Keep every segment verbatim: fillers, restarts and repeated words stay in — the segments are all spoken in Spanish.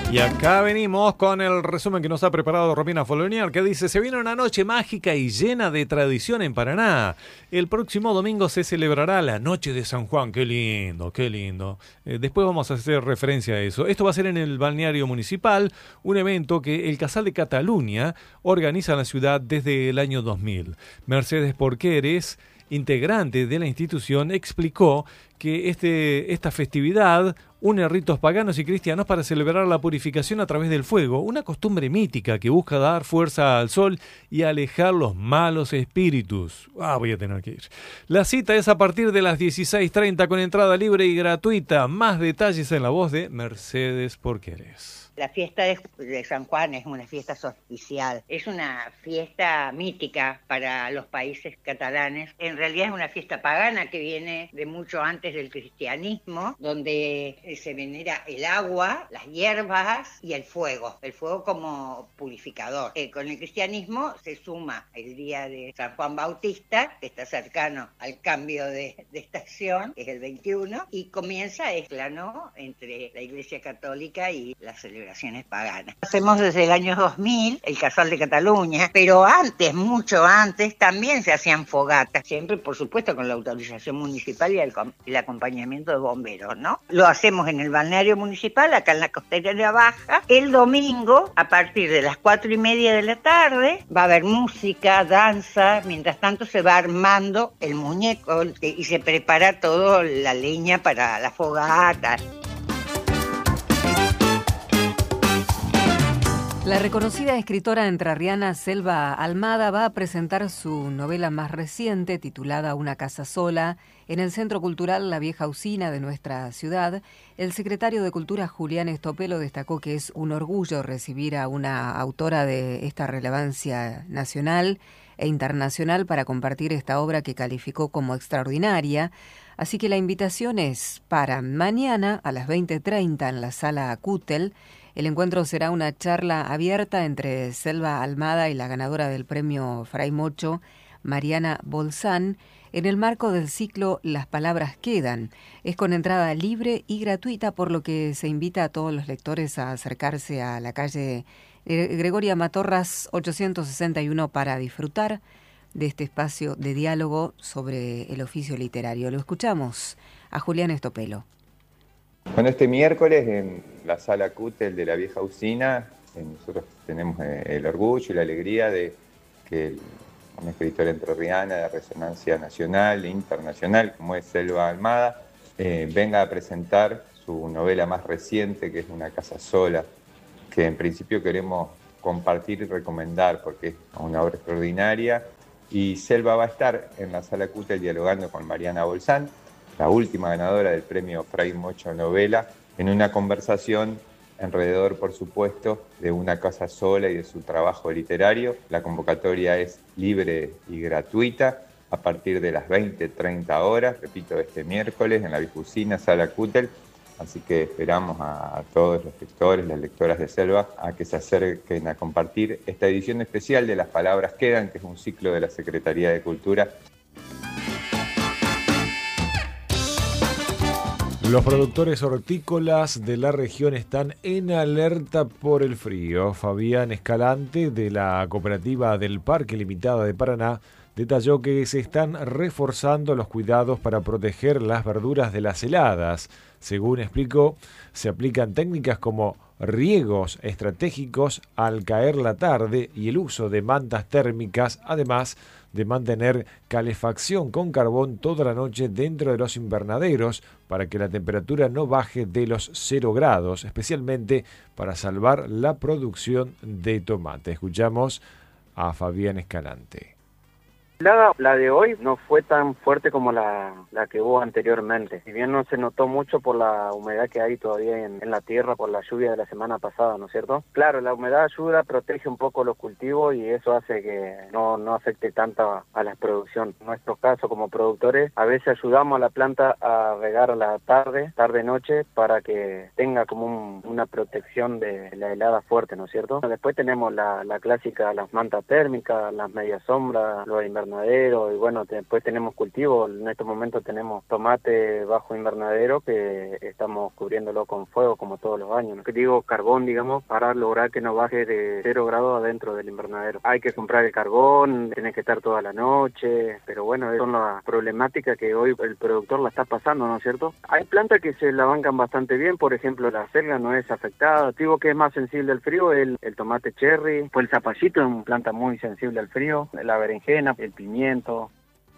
Y acá venimos con el resumen que nos ha preparado Romina Folonial, que dice: se viene una noche mágica y llena de tradición en Paraná. El próximo domingo se celebrará la Noche de San Juan. Qué lindo, qué lindo. Eh, después vamos a hacer referencia a eso. Esto va a ser en el balneario municipal, un evento que el Casal de Cataluña organiza en la ciudad desde el año dos mil. Mercedes Porqueres, integrante de la institución, explicó que este, esta festividad une ritos paganos y cristianos para celebrar la purificación a través del fuego, una costumbre mítica que busca dar fuerza al sol y alejar los malos espíritus. Ah, voy a tener que ir. La cita es a partir de las dieciséis treinta con entrada libre y gratuita. Más detalles en la voz de Mercedes Porqueres. La fiesta de, de San Juan es una fiesta solsticial, es una fiesta mítica para los países catalanes. En realidad es una fiesta pagana que viene de mucho antes del cristianismo, donde se venera el agua, las hierbas y el fuego, el fuego como purificador. Eh, con el cristianismo se suma el día de San Juan Bautista, que está cercano al cambio de, de estación, que es el veintiuno, y comienza esta, ¿no?, entre la Iglesia Católica y la celebración paganas. Hacemos desde el año dos mil el Casal de Cataluña, pero antes, mucho antes, también se hacían fogatas, siempre por supuesto con la autorización municipal y el, el acompañamiento de bomberos, ¿no? Lo hacemos en el balneario municipal, acá en la Costanera Baja. El domingo, a partir de las cuatro y media de la tarde, va a haber música, danza, mientras tanto se va armando el muñeco y se prepara toda la leña para la fogata. La reconocida escritora entrerriana Selva Almada va a presentar su novela más reciente, titulada Una casa sola, en el Centro Cultural La Vieja Usina de nuestra ciudad. El secretario de Cultura, Julián Estopelo, destacó que es un orgullo recibir a una autora de esta relevancia nacional e internacional para compartir esta obra que calificó como extraordinaria. Así que la invitación es para mañana a las veinte treinta en la Sala Cútel. El encuentro será una charla abierta entre Selva Almada y la ganadora del premio Fray Mocho, Mariana Bolzán, en el marco del ciclo Las Palabras Quedan. Es con entrada libre y gratuita, por lo que se invita a todos los lectores a acercarse a la calle Gregoria Matorras ochocientos sesenta y uno para disfrutar de este espacio de diálogo sobre el oficio literario. Lo escuchamos a Julián Estopelo. Bueno, este miércoles en la Sala Cútel de la Vieja Usina, eh, nosotros tenemos eh, el orgullo y la alegría de que el, una escritora entrerriana de resonancia nacional e internacional, como es Selva Almada, eh, venga a presentar su novela más reciente, que es Una casa sola, que en principio queremos compartir y recomendar porque es una obra extraordinaria. Y Selva va a estar en la Sala Cútel dialogando con Mariana Bolzán, la última ganadora del premio Fray Mocho Novela, en una conversación alrededor, por supuesto, de Una casa sola y de su trabajo literario. La convocatoria es libre y gratuita a partir de las veinte treinta horas, repito, este miércoles en la Vieja Usina, Sala Cútel. Así que esperamos a, a todos los lectores, las lectoras de Selva, a que se acerquen a compartir esta edición especial de Las Palabras Quedan, que es un ciclo de la Secretaría de Cultura. Los productores hortícolas de la región están en alerta por el frío. Fabián Escalante, de la Cooperativa del Parque Limitada de Paraná, detalló que se están reforzando los cuidados para proteger las verduras de las heladas. Según explicó, se aplican técnicas como riegos estratégicos al caer la tarde y el uso de mantas térmicas, además de mantener calefacción con carbón toda la noche dentro de los invernaderos para que la temperatura no baje de los cero grados, especialmente para salvar la producción de tomate. Escuchamos a Fabián Escalante. La, la de hoy no fue tan fuerte como la, la que hubo anteriormente. Si bien no se notó mucho por la humedad que hay todavía en, en la tierra, por la lluvia de la semana pasada, ¿no es cierto? Claro, la humedad ayuda, protege un poco los cultivos y eso hace que no, no afecte tanto a, a la producción. En nuestro caso, como productores, a veces ayudamos a la planta a regar a la tarde, tarde-noche, para que tenga como un, una protección de la helada fuerte, ¿no es cierto? Después tenemos la, la clásica, las mantas térmicas, las medias sombras, los invernaderos invernadero, y bueno, después tenemos cultivo. En estos momentos tenemos tomate bajo invernadero que estamos cubriéndolo con fuego como todos los años, ¿no? Que digo carbón, digamos, para lograr que no baje de cero grados adentro del invernadero. Hay que comprar el carbón, tiene que estar toda la noche, pero bueno, son las problemáticas que hoy el productor la está pasando, ¿no es cierto? Hay plantas que se la bancan bastante bien, por ejemplo, la selga no es afectada. Digo que es más sensible al frío, el, el tomate cherry, pues el zapallito es una planta muy sensible al frío, la berenjena, el pimiento.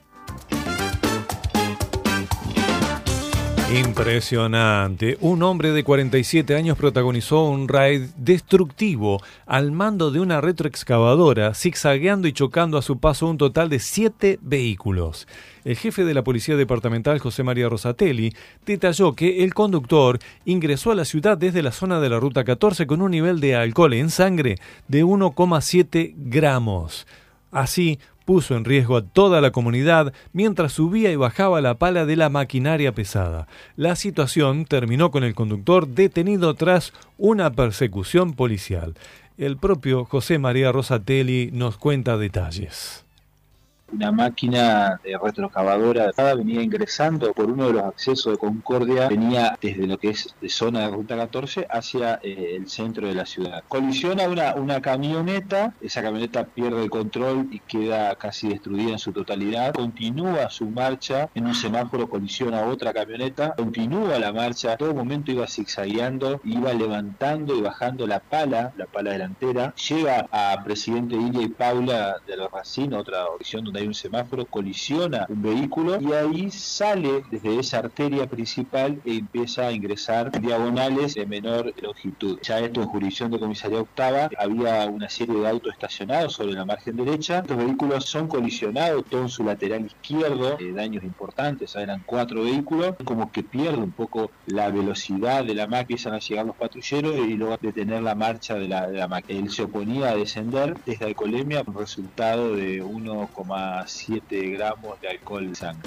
Impresionante. Un hombre de cuarenta y siete años protagonizó un raid destructivo al mando de una retroexcavadora, zigzagueando y chocando a su paso un total de siete vehículos. El jefe de la Policía Departamental, José María Rosatelli, detalló que el conductor ingresó a la ciudad desde la zona de la Ruta catorce con un nivel de alcohol en sangre de uno coma siete gramos. Así, puso en riesgo a toda la comunidad mientras subía y bajaba la pala de la maquinaria pesada. La situación terminó con el conductor detenido tras una persecución policial. El propio José María Rosatelli nos cuenta detalles. Una máquina de retroexcavadora venía ingresando por uno de los accesos de Concordia, venía desde lo que es de zona de Ruta catorce hacia eh, el centro de la ciudad. Colisiona una, una camioneta, esa camioneta pierde el control y queda casi destruida en su totalidad. Continúa su marcha, en un semáforo colisiona otra camioneta, continúa la marcha, en todo momento iba zigzagueando, iba levantando y bajando la pala, la pala delantera. Llega a Presidente Ilia y Paula de los Racine, otra opción donde hay un semáforo, colisiona un vehículo y ahí sale desde esa arteria principal e empieza a ingresar diagonales de menor longitud. Ya esto en jurisdicción de comisaría octava, había una serie de autos estacionados sobre la margen derecha. Estos vehículos son colisionados, todo en su lateral izquierdo, eh, daños importantes, eran cuatro vehículos, como que pierde un poco la velocidad de la máquina, empiezan a llegar los patrulleros y luego detener la marcha de la, de la máquina. Él se oponía a descender desde alcoholemia, con resultado de uno coma siete gramos de alcohol en sangre.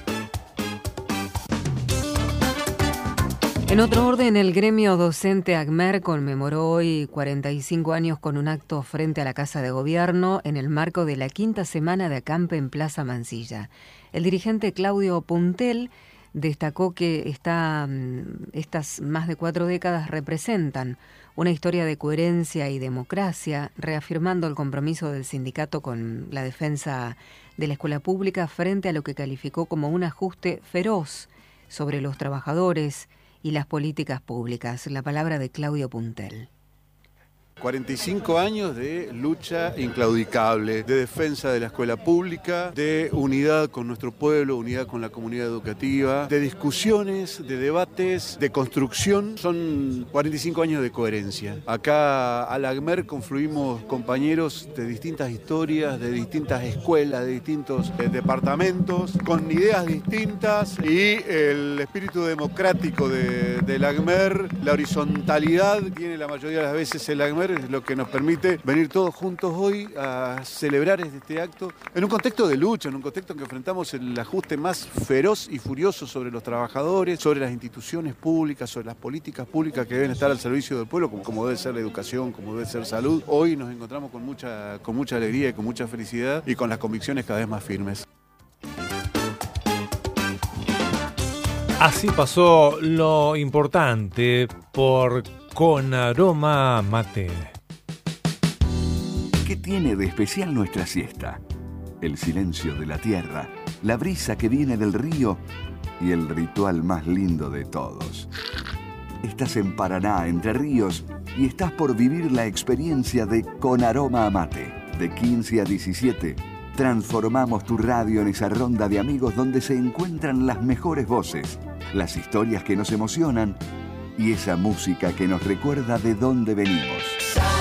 En otro orden, el gremio docente ACMER conmemoró hoy cuarenta y cinco años con un acto frente a la Casa de Gobierno en el marco de la quinta semana de acampe en Plaza Mansilla. El dirigente Claudio Puntel destacó que esta, estas más de cuatro décadas representan una historia de coherencia y democracia, reafirmando el compromiso del sindicato con la defensa de la escuela pública frente a lo que calificó como un ajuste feroz sobre los trabajadores y las políticas públicas. La palabra de Claudio Puntel. cuarenta y cinco años de lucha inclaudicable, de defensa de la escuela pública, de unidad con nuestro pueblo, unidad con la comunidad educativa, de discusiones, de debates, de construcción. Son cuarenta y cinco años de coherencia. Acá al ACMER confluimos compañeros de distintas historias, de distintas escuelas, de distintos eh, departamentos, con ideas distintas, y el espíritu democrático de, del ACMER, la horizontalidad que tiene la mayoría de las veces el ACMER, es lo que nos permite venir todos juntos hoy a celebrar este acto en un contexto de lucha, en un contexto en que enfrentamos el ajuste más feroz y furioso sobre los trabajadores, sobre las instituciones públicas, sobre las políticas públicas que deben estar al servicio del pueblo, como, como debe ser la educación, como debe ser salud. Hoy nos encontramos con mucha, con mucha alegría y con mucha felicidad y con las convicciones cada vez más firmes. Así pasó lo importante por Con Aroma Mate. ¿Qué tiene de especial nuestra siesta? El silencio de la tierra, la brisa que viene del río y el ritual más lindo de todos. Estás en Paraná, Entre Ríos, y estás por vivir la experiencia de Con Aroma Mate. De quince a diecisiete, transformamos tu radio en esa ronda de amigos donde se encuentran las mejores voces, las historias que nos emocionan y esa música que nos recuerda de dónde venimos.